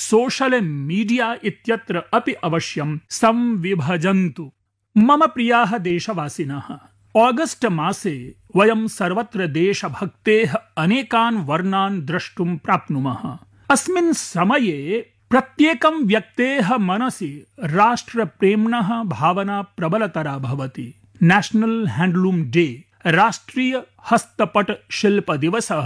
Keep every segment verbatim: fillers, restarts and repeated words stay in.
Social media इत्यत्र अपि अवश्यं संविभजन्तु। मम प्रियाः देशवासिनः, ऑगस्ट मासे वयं सर्वत्र देशभक्तेः अनेकान् वर्णान् द्रष्टुं प्राप्नुमः। अस्मिन् समये प्रत्येकं व्यक्तेः मनसि राष्ट्रप्रेम्णः भावना प्रबलतरा भवति। नेशनल हैंडलूम डे, राष्ट्रीय हस्तपट शिल्प दिवसः,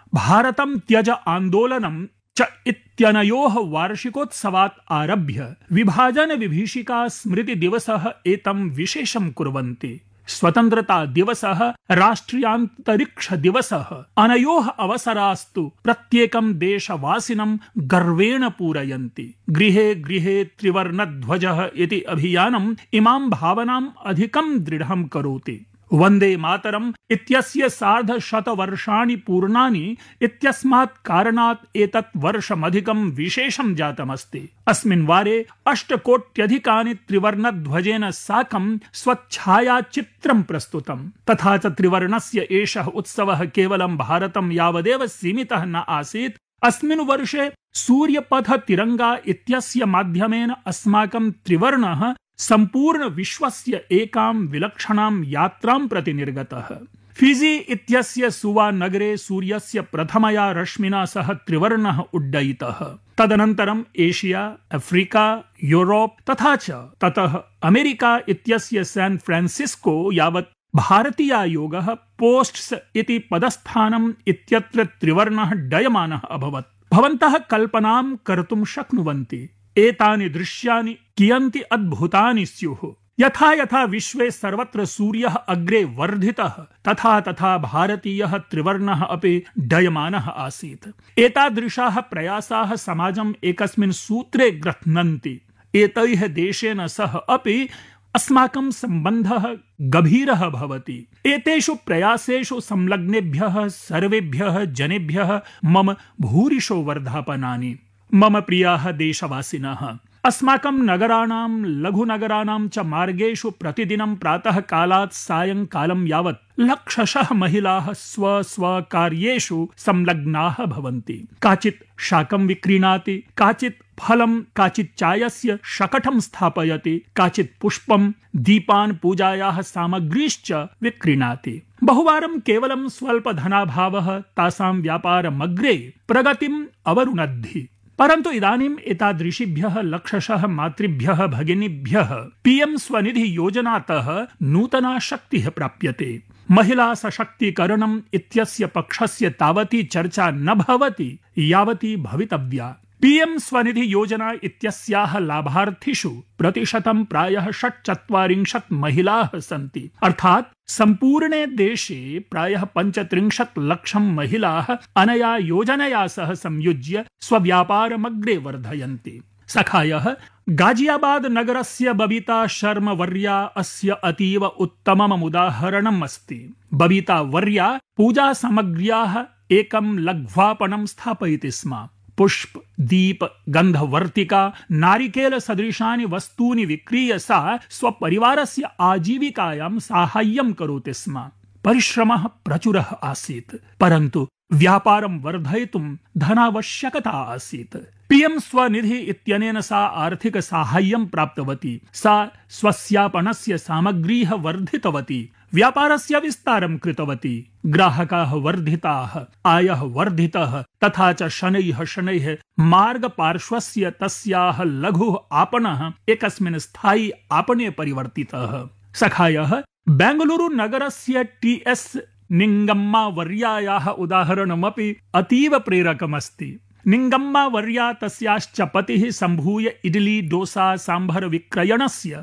भारतं त्यज आंदोलनं च इत्यनयोः वार्षिकोत्सवात् आरभ्य विभाजन विभीषिका स्मृति दिवसः एतं विशेषं कुर्वन्ति। स्वतंत्रता दिवसः, राष्ट्रियान्तरिक्ष दिवसः, अनयोः अवसरास्तु प्रत्येकं देशवासिनं गर्वेण पूरयन्ति। गृहे गृहे त्रिवर्णध्वजः इति अभियानम् इमां भावनाम् अधिकं दृढं करोति। वन्दे मातरम् इत्यस्य सार्धशतवर्षाणि पूर्णानि इत्यस्मात् कारणात् एतत् वर्षमधिकं विशेषं जातमस्ति। अस्मिन् वारे अष्टकोट्यधिकानि त्रिवर्णध्वजेन साकं स्वच्छायाचित्रं प्रस्तुतम्। तथा च त्रिवर्णस्य एषः उत्सवः केवलं भारतं यावदेव सीमितः न आसीत्। अस्मिन् वर्षे सूर्यपथ तिरंगा इत्यस्य माध्यमेन अस्माकं त्रिवर्णः संपूर्ण विश्वस्य एकां विलक्षणां यात्रां प्रति निर्गतः। फिजी इत्यस्य सुवा नगरे सूर्यस्य प्रथमया रश्मिना सह त्रिवर्णः उड्डयितः। तदनन्तरम् एशिया, अफ्रीका, यूरोप तथा च ततः अमेरिका इत्यस्य सैन फ्रांसिस्को यावत् भारतीयायोगः पोस्ट्स इति पदस्थानम् इत्यत्र त्रिवर्णः डयमानः अभवत्। भवन्तः कल्पनां कर्तुं शक्नुवन्ति एतानि दृश्यानि कियन्ति अद्भुतानि स्युः। यथा यथा विश्वे सर्वत्र सूर्यः अग्रे वर्धितः तथा तथा भारतीयः त्रिवर्णः अपि डयमानः आसीत्। एतादृशाः प्रयासाः समाजम् एकस्मिन् सूत्रे ग्रह्णन्ति। एतैः देशेन सह अपि अस्माकं सम्बन्धः गभीरः भवति। एतेषु प्रयासेषु संलग्नेभ्यः सर्वेभ्यः जनेभ्यः मम भूरिशो वर्धापनानि। मम प्रियाः देशवासिनः, अस्माकं नगराणां लघुनगराणां च मार्गेषु प्रतिदिनं प्रातः कालात् सायंकालं यावत् लक्षशः महिलाः स्व स्व कार्येषु संलग्नाः भवन्ति। काचित् शाकं विक्रीणाति, काचित् फलं, काचित् चायस्य शकटं स्थापयति, काचित् पुष्पं, दीपान्, पूजायाः सामग्रीश्च विक्रीणाति। बहुवारं केवलं स्वल्पधनाभावः तासां व्यापारमग्रे प्रगतिम् अवरुणद्धि। परन्तु इदानीम् एतादृशीभ्यः लक्षशः मातृभ्यः भगिनीभ्यः पीएम स्वनिधि योजनातः नूतना शक्तिः प्राप्यते। महिला सशक्तीकरणम् इत्यस्य पक्षस्य तावती चर्चा न भवति यावती भवितव्या। पीएम स्वनिधि योजना इत्यस्याः लाभार्थिषु प्रतिशतं प्रायः षट्चत्वारिंशत् महिलाः सन्ति। अर्थात् सम्पूर्णे देशे प्रायः पञ्चत्रिंशत् लक्षं महिलाः अनया योजनया सह संयुज्य स्वव्यापारमग्रे वर्धयन्ति। सखायः, गाजियाबाद नगरस्य बबीता शर्मा वर्या अस्य अतीव उत्तमम् उदाहरणम् अस्ति। बबीता वर्या पूजा सामग्र्याः एकं लघ्वापणं स्थापयति स्म। पुष्प, दीप, गन्धवर्तिका, नारिकेल सदृशानि वस्तूनि विक्रीय सा स्वपरिवारस्य आजीविकायां साहाय्यं करोति स्म। परिश्रमः प्रचुरः आसीत्, परन्तु व्यापारं वर्धयितुं धनावश्यकता आसीत्। पीएम स्वनिधि इत्यनेन सा आर्थिक साहाय्यं प्राप्तवती। सा स्वस्यापणस्य सामग्रीः वर्धितवती, व्यापारस्य विस्तारं कृतवती। ग्राहकाः वर्धिताः, आयः वर्धितः, तथा च शनैः शनैः मार्गपार्श्वस्य तस्याः लघुः आपणः एकस्मिन् स्थायी आपणे परिवर्तितः। सखायः, बेंगलुरु नगरस्य टी एस निंगम्मा वर्यायाः उदाहरणमपि अतीव प्रेरकमस्ति। निंगम्मा वर्या तस्याश्च पतिः सम्भूय इडली, डोसा, सांभर विक्रयणस्य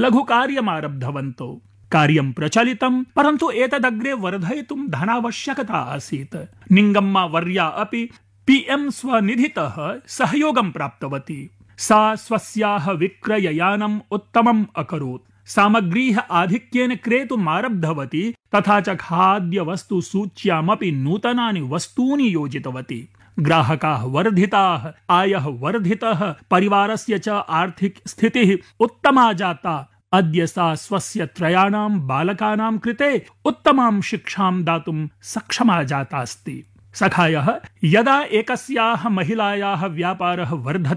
लघुकार्यमारब्धवन्तौ। कार्यं प्रचलितं, परन्तु एतदग्रे वर्धयितुं धनावश्यकता आसीत्। निंगम्मा वर्या अपि पीएम स्वनिधितः सहयोगं प्राप्तवती। सा स्वस्याः विक्रययानम् उत्तमम् अकरोत्। सामग्रीः आधिक्येन क्रेतुमारब्धवती, तथा च खाद्यवस्तु सूच्यामपि नूतनानि वस्तूनि योजितवती। ग्राहकाः वर्धिताः, आयः वर्धितः, परिवारस्य च आर्थिक स्थितिः उत्तमा जाता। अद्य सा स्वस्य त्रयाणां बालकानां कृते उत्तमां शिक्षां दातुं सक्षमा जाता अस्ति। सखायः, यदा एकस्याः महिलायाः व्यापारः वर्धते